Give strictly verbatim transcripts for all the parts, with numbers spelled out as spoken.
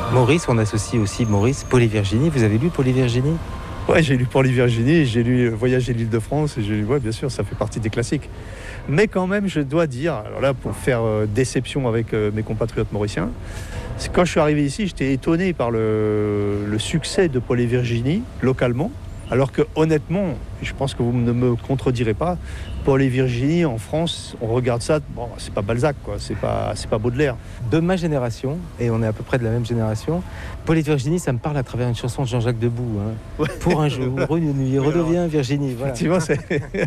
Maurice, on associe aussi Maurice, Paul et Virginie. Vous avez lu Paul et Virginie ? Ouais, j'ai lu Paul et Virginie, j'ai lu Voyage à l'Île-de-France, et j'ai lu, ouais, bien sûr, ça fait partie des classiques. Mais quand même, je dois dire, alors là, pour faire euh, déception avec euh, mes compatriotes mauriciens, c'est quand je suis arrivé ici, j'étais étonné par le, le succès de Paul et Virginie, localement. Alors que honnêtement, je pense que vous ne me contredirez pas, Paul et Virginie en France, on regarde ça, bon, c'est pas Balzac, quoi, c'est pas, c'est pas Baudelaire. De ma génération, et on est à peu près de la même génération, Paul et Virginie, ça me parle à travers une chanson de Jean-Jacques Debout. Hein. Ouais. Pour un jour, une nuit, redeviens Virginie. Voilà. Effectivement, c'est...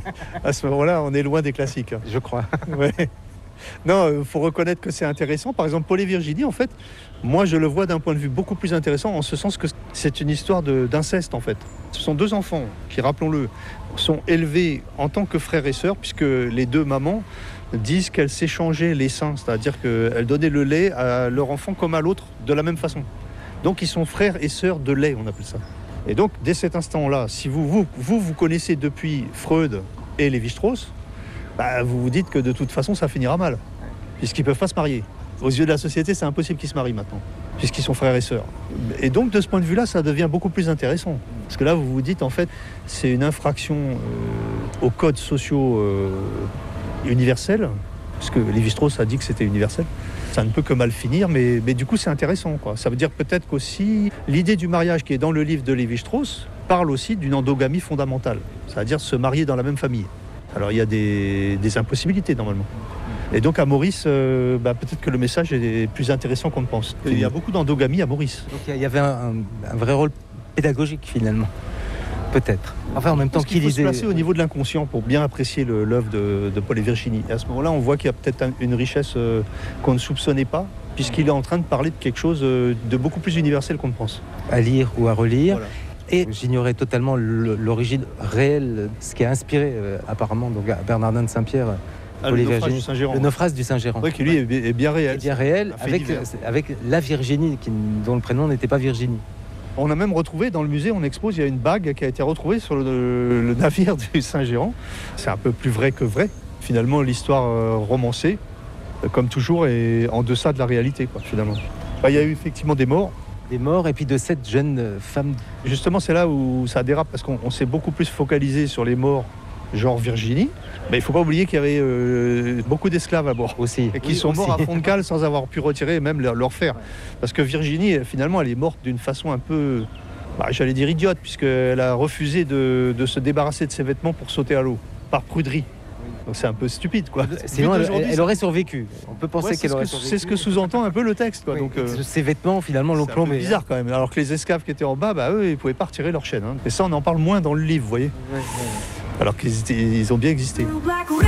à ce moment-là, on est loin des classiques. Hein. Je crois. Ouais. Non, il faut reconnaître que c'est intéressant. Par exemple, Paul et Virginie, en fait, moi, je le vois d'un point de vue beaucoup plus intéressant, en ce sens que c'est une histoire de, d'inceste, en fait. Ce sont deux enfants qui, rappelons-le, sont élevés en tant que frères et sœurs, puisque les deux mamans disent qu'elles s'échangeaient les seins, c'est-à-dire qu'elles donnaient le lait à leur enfant comme à l'autre, de la même façon. Donc, ils sont frères et sœurs de lait, on appelle ça. Et donc, dès cet instant-là, si vous vous, vous, vous connaissez depuis Freud et Lévi-Strauss, bah, vous vous dites que de toute façon, ça finira mal, puisqu'ils ne peuvent pas se marier. Aux yeux de la société, c'est impossible qu'ils se marient maintenant, puisqu'ils sont frères et sœurs. Et donc, de ce point de vue-là, ça devient beaucoup plus intéressant. Parce que là, vous vous dites, en fait, c'est une infraction euh, aux codes sociaux euh, universels, parce que Lévi-Strauss a dit que c'était universel. Ça ne peut que mal finir, mais, mais du coup, c'est intéressant, quoi. Ça veut dire peut-être qu'aussi, l'idée du mariage qui est dans le livre de Lévi-Strauss parle aussi d'une endogamie fondamentale, c'est-à-dire se marier dans la même famille. Alors, il y a des, des impossibilités, normalement. Et donc, à Maurice, euh, bah, peut-être que le message est plus intéressant qu'on ne pense. Il y a beaucoup d'endogamie à Maurice. Donc, il y avait un, un vrai rôle pédagogique, finalement. Peut-être. Enfin, en même temps qu'il lisait... Il faut se placer au niveau de l'inconscient pour bien apprécier le, l'œuvre de, de Paul et Virginie. Et à ce moment-là, on voit qu'il y a peut-être un, une richesse euh, qu'on ne soupçonnait pas, puisqu'il est en train de parler de quelque chose euh, de beaucoup plus universel qu'on ne pense. À lire ou à relire. Voilà. Et j'ignorais totalement l'origine réelle, ce qui a inspiré euh, apparemment donc, à Bernardin de Saint-Pierre. Ah, le naufrage du Saint-Gérand. Le naufrage du Saint-Gérand. Oui, qui lui est, est bien réel. Est bien réel, avec, avec la Virginie, qui, dont le prénom n'était pas Virginie. On a même retrouvé, dans le musée, on expose, il y a une bague qui a été retrouvée sur le, le navire du Saint-Gérand. C'est un peu plus vrai que vrai. Finalement, l'histoire euh, romancée, euh, comme toujours, est en deçà de la réalité, quoi, finalement. Bah, il y a eu effectivement des morts. Des morts et puis de cette jeune femme. Justement, c'est là où ça dérape, parce qu'on on s'est beaucoup plus focalisé sur les morts, genre Virginie. Mais il ne faut pas oublier qu'il y avait euh, beaucoup d'esclaves à bord. Aussi. Et qui oui, sont aussi. morts à fond de cale sans avoir pu retirer même leur, leur fer. Parce que Virginie, finalement, elle est morte d'une façon un peu, bah, j'allais dire idiote, puisqu'elle a refusé de, de se débarrasser de ses vêtements pour sauter à l'eau, par pruderie. Donc c'est un peu stupide, quoi. Sinon, elle, elle, elle aurait survécu. On peut penser ouais, qu'elle aurait survécu. C'est ce que sous-entend un peu le texte, quoi. Oui, donc, euh, ces vêtements, finalement, l'ont plombé. C'est bizarre, quand même. Alors que les esclaves qui étaient en bas, bah, eux, ils ne pouvaient pas retirer leur chaîne. Hein. Et ça, on en parle moins dans le livre, vous voyez. Ouais, ouais. Alors qu'ils étaient, ils ont bien existé.